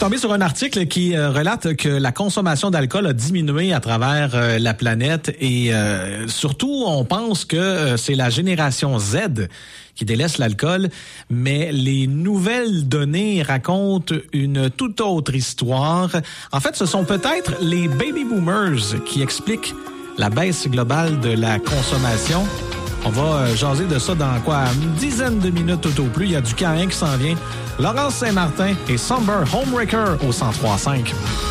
tombé sur un article qui relate que la consommation d'alcool a diminué à travers la planète et surtout, on pense que c'est la génération Z qui délaisse l'alcool, mais les nouvelles données racontent une toute autre histoire. En fait, ce sont peut-être les baby boomers qui expliquent la baisse globale de la consommation. On va jaser de ça dans quoi? Une dizaine de minutes tout au plus. Il y a du K1 qui s'en vient. Laurence Saint-Martin et Somber Homewrecker au 103.5.